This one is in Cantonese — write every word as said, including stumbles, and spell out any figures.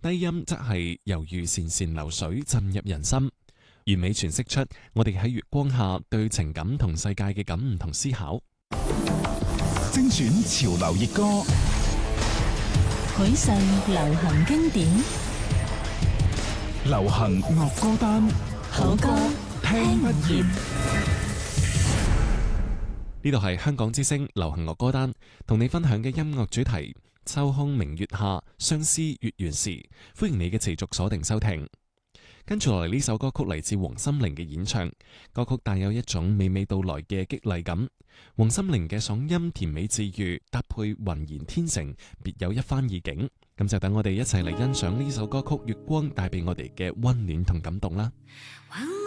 低音則係猶如潺潺流水浸入人心，完美詮釋出我哋喺月光下對情感同世界嘅感悟同思考。 精選潮流熱歌， 許世流行經典， 流行樂歌單， 好歌聽不厭。 呢度係香港之聲流行樂歌單，同你分享嘅音樂主題：秋空明月下，相思月圓時。歡迎你嘅持續鎖定收聽。跟住落嚟呢首歌曲嚟自黃心凌嘅演唱，歌曲帶有一種娓娓道來嘅激勵感。黃心凌嘅嗓音甜美治愈，搭配渾然天成，別有一番意境。咁就等我哋一齊嚟欣賞呢首歌曲《月光》帶俾我哋嘅溫暖同感動啦。